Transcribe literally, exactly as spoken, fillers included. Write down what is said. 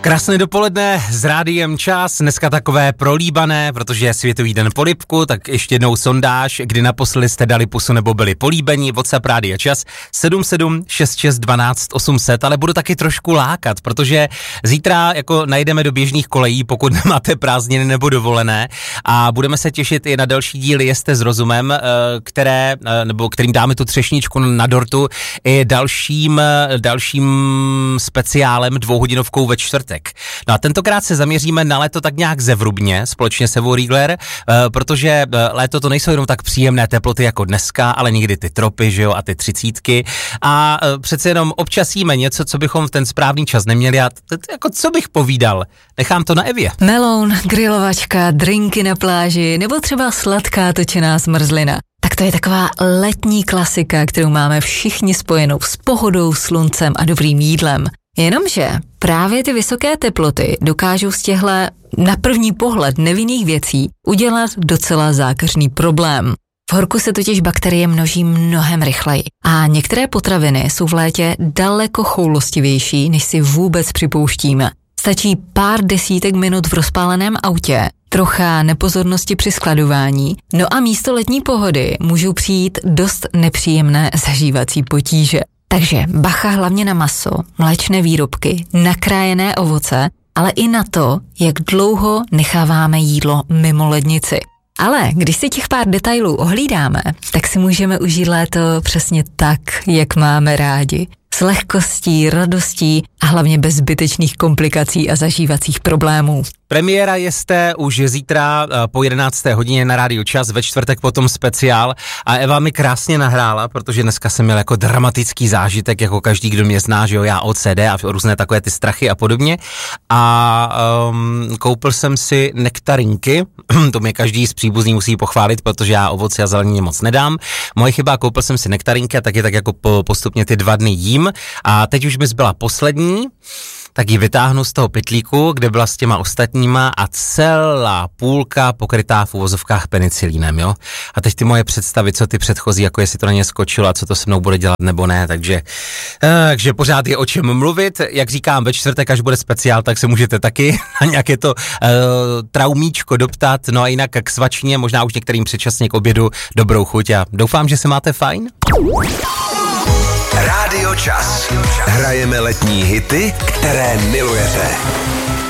Krásné dopoledne s Rádiem Čas, dneska takové prolíbané, protože je Světový den polibku, tak ještě jednou sondáž, kdy naposledy jste dali pusu nebo byli políbení, WhatsApp Rádia Čas sedm sedm šest šest dvanáct osm set, ale budu taky trošku lákat, protože zítra jako najdeme do běžných kolejí, pokud nemáte prázdniny nebo dovolené, a budeme se těšit i na další díly Jeste s rozumem, které, nebo kterým dáme tu třešničku na dortu i dalším, dalším speciálem dvouhodinovkou ve čtvrtek. No a tentokrát se zaměříme na léto tak nějak zevrubně, společně se Evou Riegler, protože léto to nejsou jenom tak příjemné teploty jako dneska, ale někdy ty tropy, že jo, a ty třicítky. A přece jenom občas jíme něco, co bychom v ten správný čas neměli, a t- jako co bych povídal? Nechám to na Evě. Meloun, grilovačka, drinky na pláži nebo třeba sladká točená zmrzlina. Tak to je taková letní klasika, kterou máme všichni spojenou s pohodou, sluncem a dobrým jídlem. Jenomže právě ty vysoké teploty dokážou z těchto na první pohled nevinných věcí udělat docela zákeřný problém. V horku se totiž bakterie množí mnohem rychleji a některé potraviny jsou v létě daleko choulostivější, než si vůbec připouštíme. Stačí pár desítek minut v rozpáleném autě, trocha nepozornosti při skladování, no a místo letní pohody můžou přijít dost nepříjemné zažívací potíže. Takže bacha hlavně na maso, mléčné výrobky, nakrájené ovoce, ale i na to, jak dlouho necháváme jídlo mimo lednici. Ale když si těch pár detailů ohlídáme, tak si můžeme užít léto přesně tak, jak máme rádi. S lehkostí, radostí a hlavně bez zbytečných komplikací a zažívacích problémů. Premiéra Jeste už zítra po jedenácté hodině na Rádiu Čas, ve čtvrtek potom speciál, a Eva mi krásně nahrála, protože dneska jsem měl jako dramatický zážitek, jako každý, kdo mě zná, že jo, já O C D a různé takové ty strachy a podobně, a um, koupil jsem si nektarinky, to mě každý z příbuzných musí pochválit, protože já ovoci a zelenině moc nedám. Moje chyba, koupil jsem si nektarinky a taky tak jako postupně ty dva dny jím, a teď už mi zbyla poslední, tak ji vytáhnu z toho pytlíku, kde byla s těma ostatníma, a celá půlka pokrytá v uvozovkách penicilínem, jo. A teď ty moje představy, co ty předchozí, jako jestli to na ně skočilo a co to se mnou bude dělat nebo ne, takže, takže pořád je o čem mluvit. Jak říkám, ve čtvrtek, až bude speciál, tak se můžete taky na nějaké to uh, traumíčko doptat, no a jinak k svačině, možná už některým předčasně k obědu, dobrou chuť a doufám, že se máte fajn. Rádio Čas. Hrajeme letní hity, které milujete.